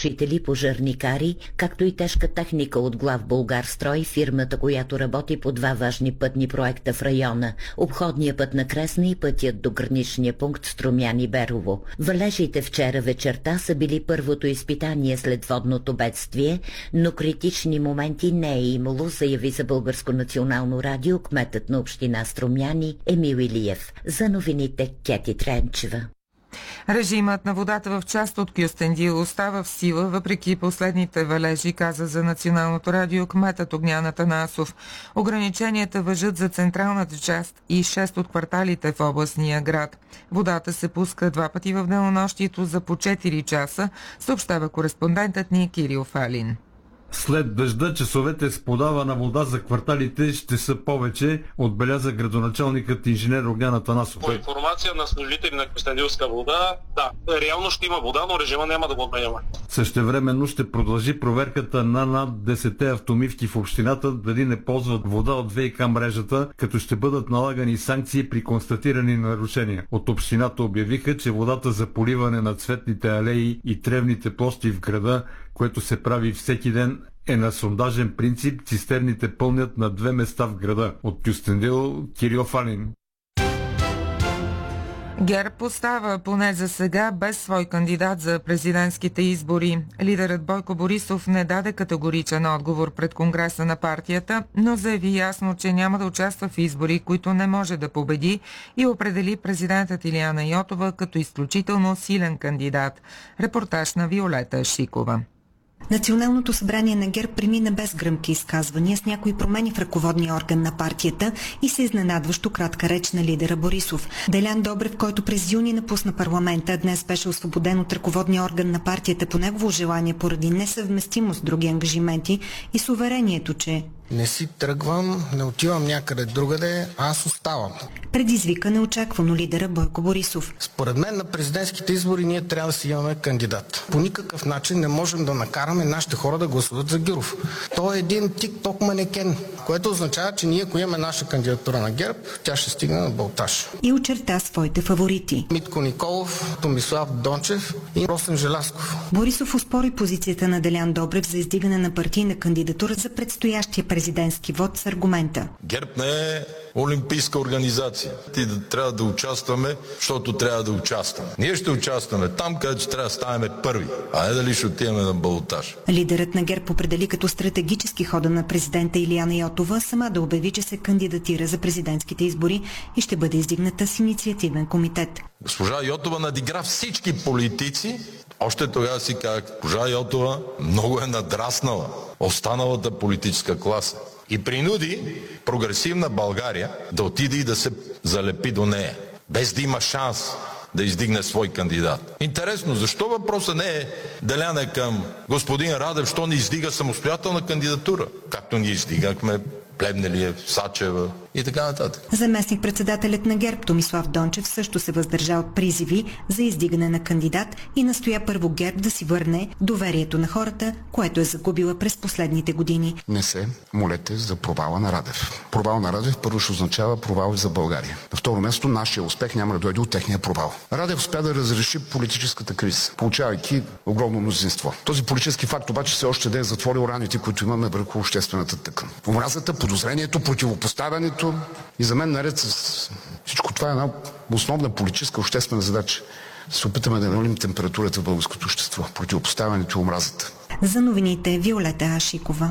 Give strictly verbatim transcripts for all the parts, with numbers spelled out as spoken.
потушители, пожарникари, както и тежка техника от Главболгарстрой, фирмата, която работи по два важни пътни проекта в района – обходния път на Кресна и пътят до граничния пункт Струмяни-Берово. Валежите вчера вечерта са били първото изпитание след водното бедствие, но критични моменти не е имало, заяви за Българско национално радио кметът на община Струмяни Емил Илиев. За новините Кети Тренчева. Режимът на водата в част от Кюстендил остава в сила, въпреки последните валежи, каза за Националното радио кметът Огнян Атанасов. Ограниченията важат за централната част и шест от кварталите в областния град. Водата се пуска два пъти в денонощието за по четири часа, съобщава кореспондентът ни Кирил Фалин. След дъжда часовете с подавана вода за кварталите ще са повече, отбеляза градоначалникът инженер Огнян Атанасов. По информация на служители на Кюстендилска вода, да, реално ще има вода, но режима няма да го отменяме. Същевременно ще продължи проверката на над десет автомивки в общината дали не ползват вода от ВиК мрежата, като ще бъдат налагани санкции при констатирани нарушения. От общината обявиха, че водата за поливане на цветните алеи и тревните площи в града, което се прави всеки ден, е на сондажен принцип. Цистерните пълнят на две места в града. От Кюстендил, Кирил Фалин. ГЕРБ остава поне за сега без свой кандидат за президентските избори. Лидерът Бойко Борисов не даде категоричен отговор пред Конгреса на партията, но заяви ясно, че няма да участва в избори, които не може да победи, и определи президентът Илияна Йотова като изключително силен кандидат. Репортаж на Виолета Шикова. Националното събрание на ГЕРБ премина без гръмки изказвания с някои промени в ръководния орган на партията и се изненадващо кратка реч на лидера Борисов. Делян Добрев, който през юни напусна парламента, днес беше освободен от ръководния орган на партията по негово желание поради несъвместимост с други ангажименти и с уверението, че не си тръгвам, не отивам някъде другаде, аз оставам. Предизвика неочаквано лидера Бойко Борисов. Според мен на президентските избори ние трябва да си имаме кандидат. По никакъв начин не можем да накараме нашите хора да гласуват за Гюров. Той е един тик-ток манекен, което означава, че ние, ако имаме наша кандидатура на ГЕРБ, тя ще стигне на балтаж. И очерта своите фаворити. Митко Николов, Томислав Дончев и Росен Желязков. Борисов оспори позицията на Делян Добрев за издигане на партийна кандидатура за предстоящия президентски вод с аргумента. ГЕРБ не е олимпийска организация. Ти да трябва да участваме, защото трябва да участваме. Ние ще участваме там, където трябва да ставаме първи, а не дали ще отиваме на балотаж. Лидерът на ГЕРБ определи като стратегически хода на президента Илияна Йотова сама да обяви, че се кандидатира за президентските избори и ще бъде издигната с инициативен комитет. Госпожа Йотова надигра всички политици. Още тогава си казах, госпожа Йотова много е надраснала останалата политическа класа и принуди прогресивна България да отиде и да се залепи до нея, без да има шанс да издигне свой кандидат. Интересно, защо въпросът не е Деляне към господин Радев, що не издига самостоятелна кандидатура, както ние издигахме Плевнелиев, Сачева и така нататък. Заместник-председателят на ГЕРБ Томислав Дончев също се въздържа от призиви за издигане на кандидат и настоя първо ГЕРБ да си върне доверието на хората, което е загубила през последните години. Не се молете за провала на Радев. Провал на Радев първо ще означава провал и за България. На второ място, нашия успех няма да дойде от техния провал. Радев успя да разреши политическата криза, получавайки огромно мнозинство. Този политически факт обаче все още да е затворил раните, които имаме върху обществената тъкан. Омразата, подозрението, противопоставянето и за мен наред с всичко това е една основна политическа обществена задача. Се опитаме да намалим температурата в българското общество, противопоставянето и омразата. За новините Виолета Ашикова.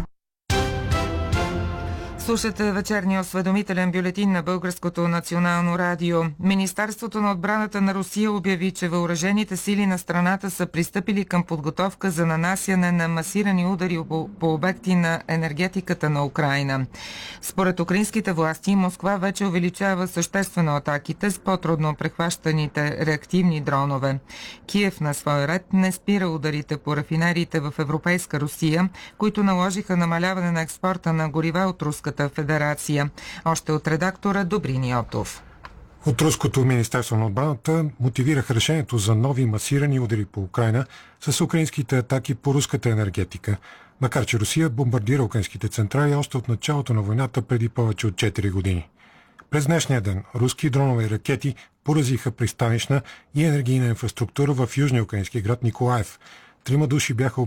Слушате вечерния осведомителен бюлетин на Българското национално радио. Министерството на отбраната на Русия обяви, че въоръжените сили на страната са пристъпили към подготовка за нанасяне на масирани удари по, по обекти на енергетиката на Украйна. Според украинските власти, Москва вече увеличава съществено атаките с по-трудно прехващаните реактивни дронове. Киев на свой ред не спира ударите по рафинериите в Европейска Русия, които наложиха намаляване на експорта на горива от Руската федерация. Още от редактора Добрин Йотов. От Руското министерство на отбраната мотивираха решението за нови масирани удари по Украйна с украинските атаки по руската енергетика, макар че Русия бомбардира украинските централи още от началото на войната преди повече от четири години. През днешния ден руски дронове и ракети поразиха пристанищна и енергийна инфраструктура в южния украински град Николаев. Трима души бяха